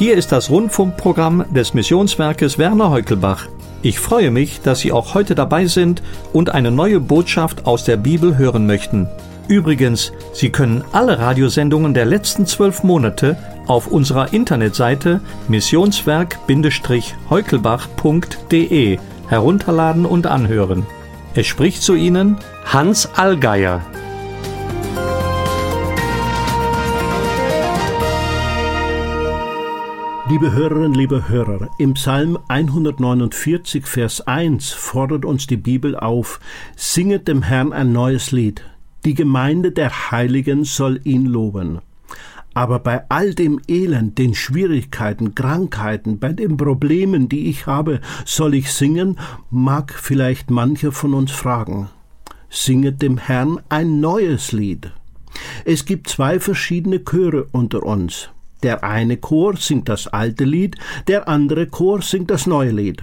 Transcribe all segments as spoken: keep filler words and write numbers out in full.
Hier ist das Rundfunkprogramm des Missionswerkes Werner Heukelbach. Ich freue mich, dass Sie auch heute dabei sind und eine neue Botschaft aus der Bibel hören möchten. Übrigens, Sie können alle Radiosendungen der letzten zwölf Monate auf unserer Internetseite missionswerk Heukelbach punkt de herunterladen und anhören. Es spricht zu Ihnen Hans Allgeier. Liebe Hörerinnen, liebe Hörer, im Psalm hundertneunundvierzig, Vers eins fordert uns die Bibel auf: Singet dem Herrn ein neues Lied. Die Gemeinde der Heiligen soll ihn loben. Aber bei all dem Elend, den Schwierigkeiten, Krankheiten, bei den Problemen, die ich habe, soll ich singen, mag vielleicht mancher von uns fragen. Singet dem Herrn ein neues Lied. Es gibt zwei verschiedene Chöre unter uns. Der eine Chor singt das alte Lied, der andere Chor singt das neue Lied.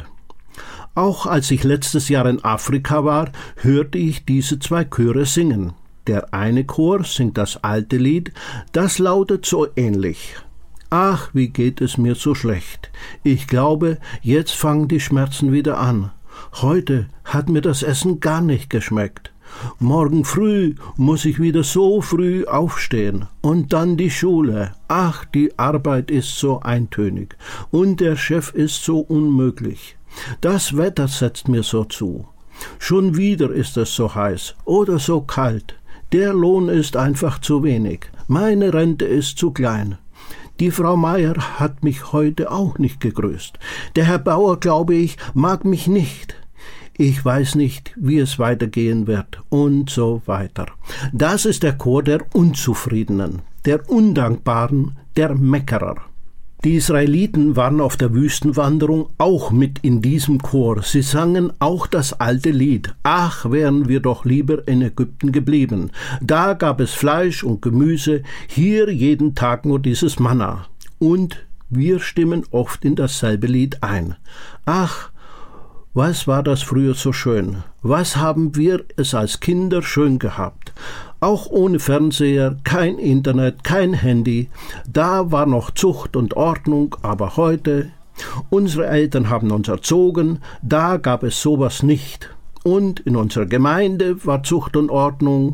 Auch als ich letztes Jahr in Afrika war, hörte ich diese zwei Chöre singen. Der eine Chor singt das alte Lied, das lautet so ähnlich. Ach, wie geht es mir so schlecht. Ich glaube, jetzt fangen die Schmerzen wieder an. Heute hat mir das Essen gar nicht geschmeckt. Morgen früh muss ich wieder so früh aufstehen. Und dann die Schule. Ach, die Arbeit ist so eintönig. Und der Chef ist so unmöglich. Das Wetter setzt mir so zu. Schon wieder ist es so heiß oder so kalt. Der Lohn ist einfach zu wenig. Meine Rente ist zu klein. Die Frau Meier hat mich heute auch nicht gegrüßt. Der Herr Bauer, glaube ich, mag mich nicht. Ich weiß nicht, wie es weitergehen wird und so weiter. Das ist der Chor der Unzufriedenen, der Undankbaren, der Meckerer. Die Israeliten waren auf der Wüstenwanderung auch mit in diesem Chor. Sie sangen auch das alte Lied. Ach, wären wir doch lieber in Ägypten geblieben. Da gab es Fleisch und Gemüse, hier jeden Tag nur dieses Manna. Und wir stimmen oft in dasselbe Lied ein. Ach, was war das früher so schön? Was haben wir es als Kinder schön gehabt? Auch ohne Fernseher, kein Internet, kein Handy. Da war noch Zucht und Ordnung, aber heute, unsere Eltern haben uns erzogen, da gab es sowas nicht. Und in unserer Gemeinde war Zucht und Ordnung.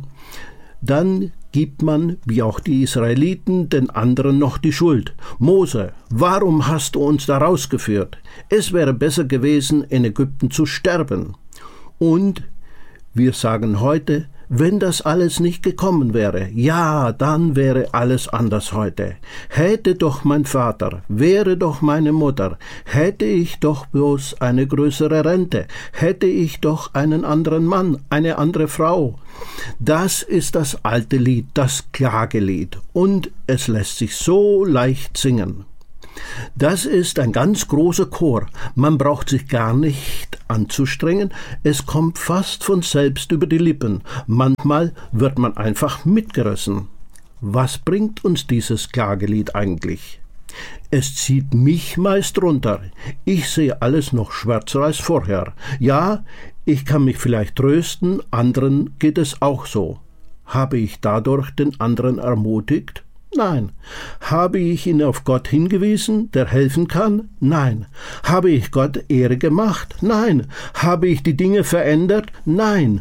Dann gibt man, wie auch die Israeliten, den anderen noch die Schuld. Mose, warum hast du uns da rausgeführt? Es wäre besser gewesen, in Ägypten zu sterben. Und wir sagen heute, wenn das alles nicht gekommen wäre, ja, dann wäre alles anders heute. Hätte doch mein Vater, wäre doch meine Mutter, hätte ich doch bloß eine größere Rente, hätte ich doch einen anderen Mann, eine andere Frau. Das ist das alte Lied, das Klagelied, und es lässt sich so leicht singen. Das ist ein ganz großer Chor. Man braucht sich gar nicht anzustrengen. Es kommt fast von selbst über die Lippen. Manchmal wird man einfach mitgerissen. Was bringt uns dieses Klagelied eigentlich? Es zieht mich meist runter. Ich sehe alles noch schwärzer als vorher. Ja, ich kann mich vielleicht trösten, anderen geht es auch so. Habe ich dadurch den anderen ermutigt? Nein. Habe ich ihn auf Gott hingewiesen, der helfen kann? Nein. Habe ich Gott Ehre gemacht? Nein. Habe ich die Dinge verändert? Nein.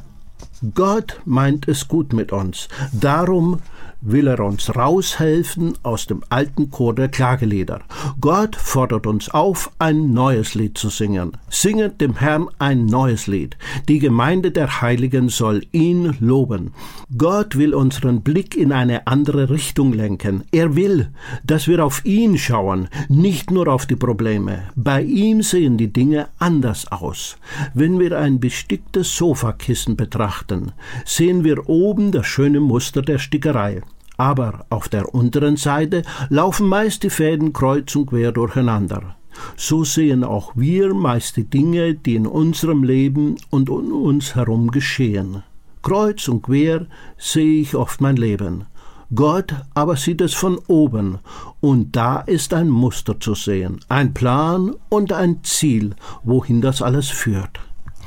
Gott meint es gut mit uns. Darum will er uns raushelfen aus dem alten Chor der Klagelieder. Gott fordert uns auf, ein neues Lied zu singen. Singet dem Herrn ein neues Lied. Die Gemeinde der Heiligen soll ihn loben. Gott will unseren Blick in eine andere Richtung lenken. Er will, dass wir auf ihn schauen, nicht nur auf die Probleme. Bei ihm sehen die Dinge anders aus. Wenn wir ein besticktes Sofakissen betrachten, sehen wir oben das schöne Muster der Stickerei. Aber auf der unteren Seite laufen meist die Fäden kreuz und quer durcheinander. So sehen auch wir meist die Dinge, die in unserem Leben und um uns herum geschehen. Kreuz und quer sehe ich oft mein Leben. Gott aber sieht es von oben, und da ist ein Muster zu sehen, ein Plan und ein Ziel, wohin das alles führt.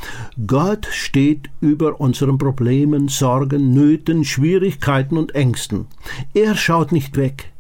Gott steht über unseren Problemen, Sorgen, Nöten, Schwierigkeiten und Ängsten. Er schaut nicht weg.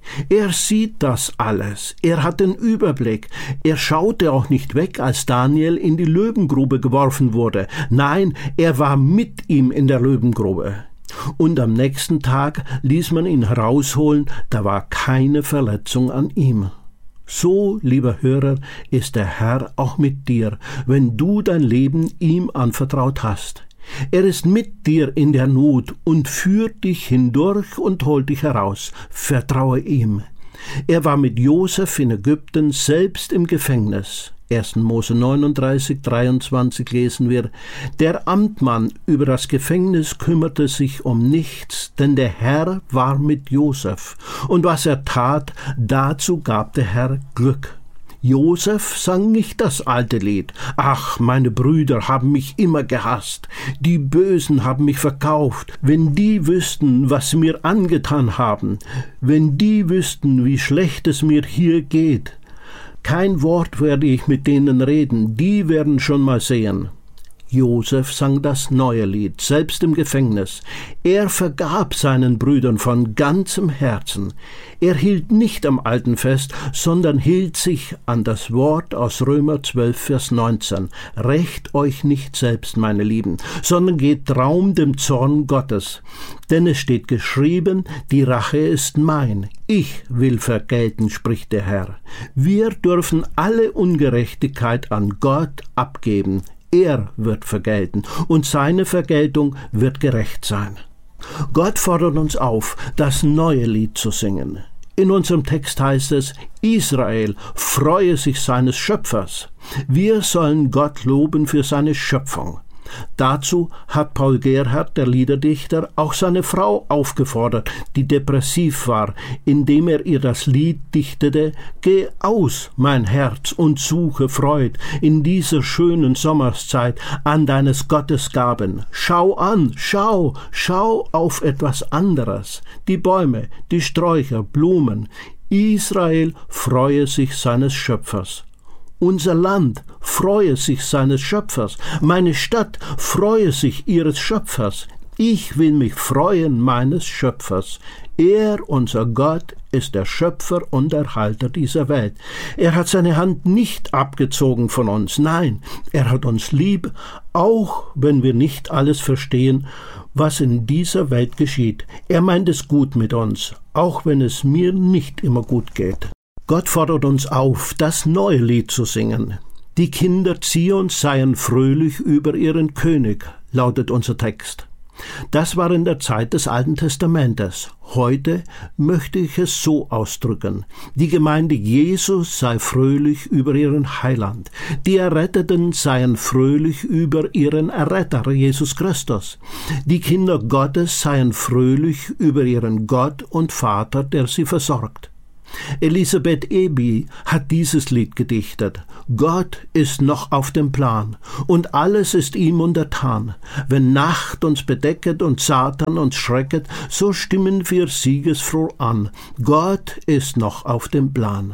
Er sieht das alles. Er hat den Überblick. Er schaute auch nicht weg, als Daniel in die Löwengrube geworfen wurde. Nein, er war mit ihm in der Löwengrube. Und am nächsten Tag ließ man ihn herausholen, da war keine Verletzung an ihm. So, lieber Hörer, ist der Herr auch mit dir, wenn du dein Leben ihm anvertraut hast. Er ist mit dir in der Not und führt dich hindurch und holt dich heraus. Vertraue ihm. Er war mit Josef in Ägypten selbst im Gefängnis. erster Mose neununddreißig, dreiundzwanzig lesen wir, der Amtmann über das Gefängnis kümmerte sich um nichts, denn der Herr war mit Josef. Und was er tat, dazu gab der Herr Glück. Josef sang nicht das alte Lied. Ach, meine Brüder haben mich immer gehasst. Die Bösen haben mich verkauft. Wenn die wüssten, was sie mir angetan haben. Wenn die wüssten, wie schlecht es mir hier geht. Kein Wort werde ich mit denen reden. Die werden schon mal sehen. Josef sang das neue Lied, selbst im Gefängnis. Er vergab seinen Brüdern von ganzem Herzen. Er hielt nicht am Alten fest, sondern hielt sich an das Wort aus Römer zwölf, Vers neunzehn. Rächt euch nicht selbst, meine Lieben, sondern geht Raum dem Zorn Gottes. Denn es steht geschrieben, die Rache ist mein. Ich will vergelten, spricht der Herr. Wir dürfen alle Ungerechtigkeit an Gott abgeben. Er wird vergelten und seine Vergeltung wird gerecht sein. Gott fordert uns auf, das neue Lied zu singen. In unserem Text heißt es, Israel freue sich seines Schöpfers. Wir sollen Gott loben für seine Schöpfung. Dazu hat Paul Gerhardt, der Liederdichter, auch seine Frau aufgefordert, die depressiv war, indem er ihr das Lied dichtete: Geh aus, mein Herz, und suche Freud in dieser schönen Sommerszeit an deines Gottes Gaben. Schau an, schau, schau auf etwas anderes. Die Bäume, die Sträucher, Blumen. Israel freue sich seines Schöpfers. Unser Land freue sich seines Schöpfers. Meine Stadt freue sich ihres Schöpfers. Ich will mich freuen meines Schöpfers. Er, unser Gott, ist der Schöpfer und Erhalter dieser Welt. Er hat seine Hand nicht abgezogen von uns. Nein, er hat uns lieb, auch wenn wir nicht alles verstehen, was in dieser Welt geschieht. Er meint es gut mit uns, auch wenn es mir nicht immer gut geht. Gott fordert uns auf, das neue Lied zu singen. Die Kinder Zions seien fröhlich über ihren König, lautet unser Text. Das war in der Zeit des Alten Testamentes. Heute möchte ich es so ausdrücken. Die Gemeinde Jesus sei fröhlich über ihren Heiland. Die Erretteten seien fröhlich über ihren Erretter, Jesus Christus. Die Kinder Gottes seien fröhlich über ihren Gott und Vater, der sie versorgt. Elisabeth Eby hat dieses Lied gedichtet. Gott ist noch auf dem Plan und alles ist ihm untertan. Wenn Nacht uns bedecket und Satan uns schrecket, so stimmen wir siegesfroh an. Gott ist noch auf dem Plan.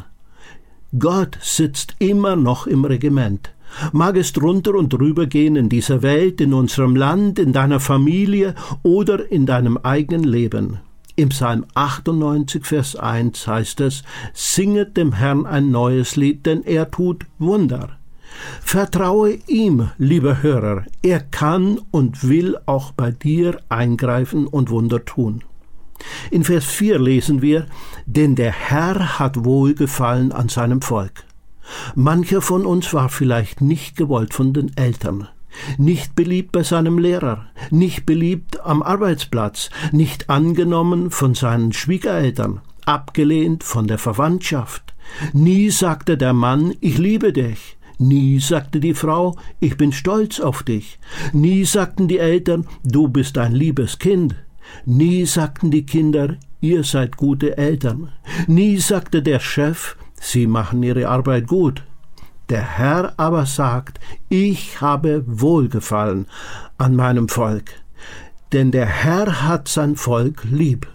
Gott sitzt immer noch im Regiment. Mag es drunter und drüber gehen in dieser Welt, in unserem Land, in deiner Familie oder in deinem eigenen Leben. Im Psalm achtundneunzig, Vers eins heißt es, singet dem Herrn ein neues Lied, denn er tut Wunder. Vertraue ihm, lieber Hörer, er kann und will auch bei dir eingreifen und Wunder tun. In Vers vier lesen wir, denn der Herr hat Wohlgefallen an seinem Volk. Mancher von uns war vielleicht nicht gewollt von den Eltern. Nicht beliebt bei seinem Lehrer, nicht beliebt am Arbeitsplatz, nicht angenommen von seinen Schwiegereltern, abgelehnt von der Verwandtschaft. Nie sagte der Mann, ich liebe dich. Nie sagte die Frau, ich bin stolz auf dich. Nie sagten die Eltern, du bist ein liebes Kind. Nie sagten die Kinder, ihr seid gute Eltern. Nie sagte der Chef, sie machen ihre Arbeit gut. Der Herr aber sagt, ich habe Wohlgefallen an meinem Volk, denn der Herr hat sein Volk lieb.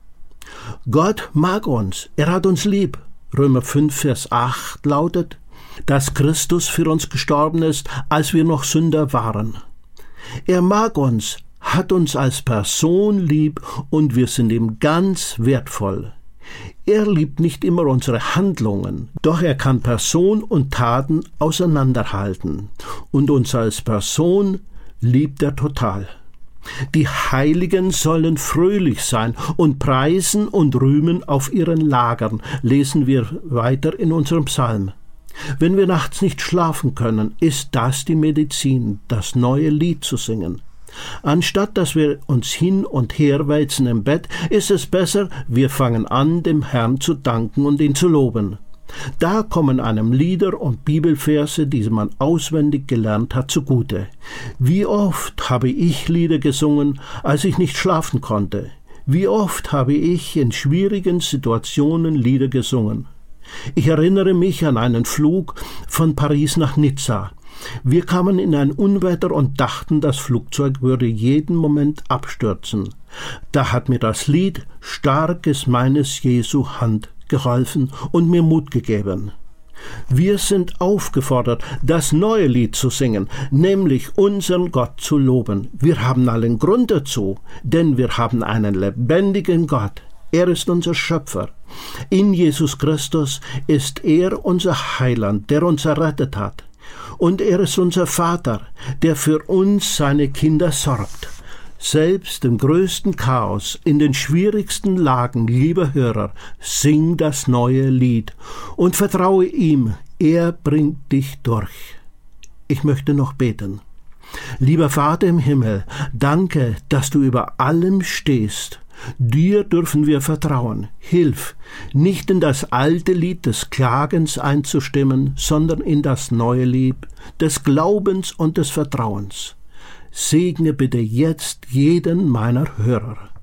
Gott mag uns, er hat uns lieb. Römer fünf, Vers acht lautet, dass Christus für uns gestorben ist, als wir noch Sünder waren. Er mag uns, hat uns als Person lieb und wir sind ihm ganz wertvoll. Er liebt nicht immer unsere Handlungen, doch er kann Person und Taten auseinanderhalten. Und uns als Person liebt er total. Die Heiligen sollen fröhlich sein und preisen und rühmen auf ihren Lagern, lesen wir weiter in unserem Psalm. Wenn wir nachts nicht schlafen können, ist das die Medizin, das neue Lied zu singen. Anstatt dass wir uns hin und her wälzen im Bett, ist es besser, wir fangen an, dem Herrn zu danken und ihn zu loben. Da kommen einem Lieder und Bibelverse, die man auswendig gelernt hat, zugute. Wie oft habe ich Lieder gesungen, als ich nicht schlafen konnte? Wie oft habe ich in schwierigen Situationen Lieder gesungen? Ich erinnere mich an einen Flug von Paris nach Nizza. Wir kamen in ein Unwetter und dachten, das Flugzeug würde jeden Moment abstürzen. Da hat mir das Lied »Stark ist meines Jesu Hand« geholfen und mir Mut gegeben. Wir sind aufgefordert, das neue Lied zu singen, nämlich unseren Gott zu loben. Wir haben allen Grund dazu, denn wir haben einen lebendigen Gott. Er ist unser Schöpfer. In Jesus Christus ist er unser Heiland, der uns errettet hat. Und er ist unser Vater, der für uns seine Kinder sorgt. Selbst im größten Chaos, in den schwierigsten Lagen, lieber Hörer, sing das neue Lied und vertraue ihm, er bringt dich durch. Ich möchte noch beten. Lieber Vater im Himmel, danke, dass du über allem stehst. Dir dürfen wir vertrauen. Hilf, nicht in das alte Lied des Klagens einzustimmen, sondern in das neue Lied des Glaubens und des Vertrauens. Segne bitte jetzt jeden meiner Hörer.